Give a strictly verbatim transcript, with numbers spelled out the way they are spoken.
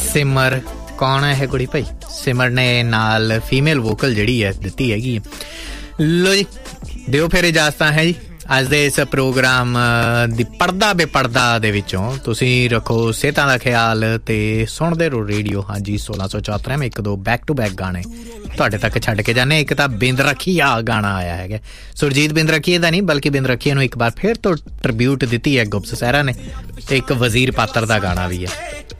ਸਿਮਰ ਕੌਣ ਹੈ ਇਹ ਕੁੜੀ ਭਾਈ? ਸਿਮਰ ਨੇ ਨਾਲ ਫੀਮੇਲ ਵੋਕਲ ਜਿਹੜੀ ਹੈ ਦਿੱਤੀ ਹੈਗੀ ਹੈ। ਲੋ ਜੀ ਦਿਓ ਫਿਰ ਇਜਾਜ਼ਤਾਂ ਹੈ ਜੀ ਅੱਜ ਦੇ ਇਸ ਪ੍ਰੋਗਰਾਮ ਦੀ ਪੜਦਾ ਬੇਪੜਦਾ ਦੇ ਵਿੱਚੋਂ। ਤੁਸੀਂ ਰੱਖੋ ਸਿਹਤਾਂ ਦਾ ਖਿਆਲ ਅਤੇ ਸੁਣਦੇ ਰਹੋ ਰੇਡੀਓ। ਹਾਂਜੀ ਸੋਲਾਂ ਸੌ ਚੌਹਤਰ ਮੈਂ ਇੱਕ ਦੋ ਬੈਕ ਟੂ ਬੈਕ ਗਾਣੇ ਤੁਹਾਡੇ ਤੱਕ ਛੱਡ ਕੇ ਜਾਂਦੇ। ਇੱਕ ਤਾਂ ਬਿੰਦ ਰੱਖੀਆ ਗਾਣਾ ਆਇਆ ਹੈਗਾ, ਸੁਰਜੀਤ ਬਿੰਦ ਰੱਖੀਏ ਦਾ ਨਹੀਂ ਬਲਕਿ ਬਿੰਦ ਰੱਖੀਏ ਨੂੰ ਇੱਕ ਵਾਰ ਫਿਰ ਤੋਂ ਟ੍ਰਿਬਿਊਟ ਦਿੱਤੀ ਹੈ ਗੁਪਤ ਸਹਿਰਾ ਨੇ, ਅਤੇ ਇੱਕ ਵਜ਼ੀਰ ਪਾਤਰ ਦਾ ਗਾਣਾ ਵੀ ਹੈ।